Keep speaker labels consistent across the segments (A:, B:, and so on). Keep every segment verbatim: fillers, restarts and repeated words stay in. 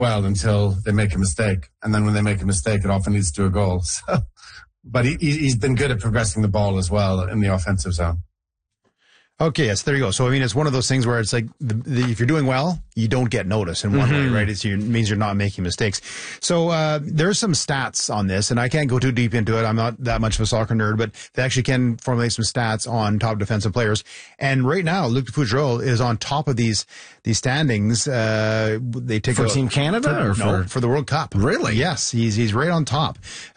A: well until they make a mistake. And then when they make a mistake, it often leads to a goal. So, but he, he's been good at progressing the ball as well in the offensive zone.
B: Okay, yes, there you go. So, I mean, it's one of those things where it's like, the, the, if you're doing well, you don't get noticed in one
C: mm-hmm.
B: way, right? It's, it means you're not making mistakes. So, uh, there's some stats on this, and I can't go too deep into it. I'm not that much of a soccer nerd, but they actually can formulate some stats on top defensive players. And right now, Luc Pujol is on top of these, these standings. Uh, they take
C: for
B: a,
C: Team Canada
B: for,
C: or for?
B: No, for the World Cup.
C: Really?
B: Yes, he's, he's right on top.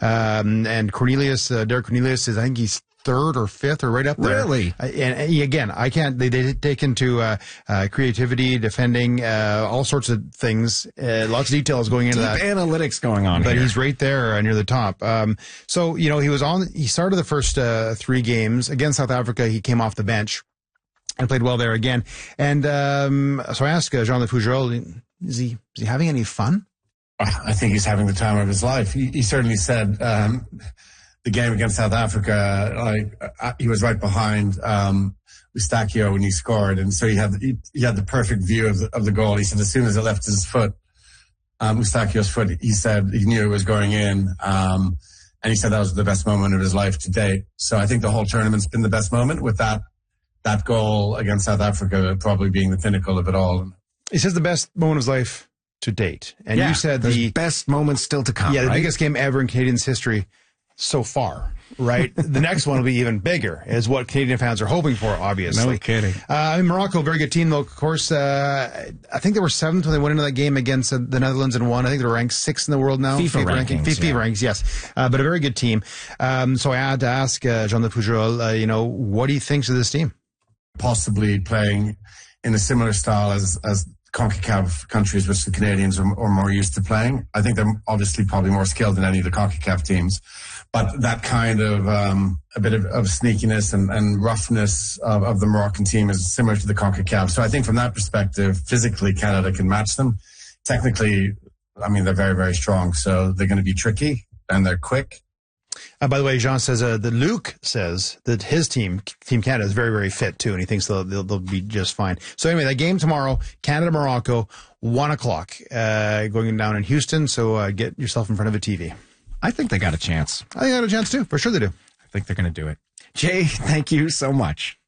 B: Um, and Cornelius, uh, Derek Cornelius is, I think he's third or fifth or right up there.
C: Really?
B: Uh, and, and again, I can't, they, they take into, uh, uh, creativity, defending, uh, all sorts of things, uh, lots of details going into
C: Deep
B: that.
C: analytics going on
B: But
C: here.
B: he's right there uh, near the top. Um, so, you know, he was on, he started the first, uh, three games against South Africa. He came off the bench and played well there again. And, um, so I asked uh, Jean-Luc Pujol, is he, is he having any fun?
A: I think he's having the time of his life. He, he certainly said, um, the game against South Africa, like uh, he was right behind um, Eustáquio when he scored, and so he had he, he had the perfect view of the, of the goal. He said as soon as it left his foot, um, Eustáquio's foot, he said he knew it was going in, um, and he said that was the best moment of his life to date. So I think the whole tournament's been the best moment, with that that goal against South Africa probably being the pinnacle of it all.
B: He says the best moment of his life to date, and
C: yeah,
B: you said
C: the
B: the
C: best moments still to come.
B: Yeah, the
C: right?
B: biggest game ever in Canadians history. So far, right? The next one will be even bigger, is what Canadian fans are hoping for, obviously.
C: No kidding.
B: Uh, in Morocco, very good team, though, of course. Uh, I think they were seventh when they went into that game against uh, the Netherlands and won. I think they were ranked sixth in the world now.
C: FIFA, FIFA
B: ranking.
C: rankings.
B: FIFA
C: yeah.
B: rankings, yes. Uh, but a very good team. Um, so I had to ask uh, Jean-Luc Pujol, uh, you know, what he thinks of this team.
A: Possibly playing in a similar style as, as CONCACAF countries, which the Canadians are, are more used to playing. I think they're obviously probably more skilled than any of the CONCACAF teams. But that kind of, um, a bit of, of sneakiness and, and roughness of, of the Moroccan team is similar to the CONCACAF. So I think from that perspective, physically, Canada can match them. Technically, I mean, they're very, very strong. So they're going to be tricky and they're quick.
B: Uh, by the way, Jean says uh, that Luke says that his team, Team Canada, is very, very fit too, and he thinks they'll, they'll, they'll be just fine. So anyway, that game tomorrow, Canada-Morocco, one o'clock, uh, going down in Houston. So uh, get yourself in front of a T V.
C: I think they got a chance.
B: I think they got a chance too. For sure they do.
C: I think they're going to do it. Jay, thank you so much.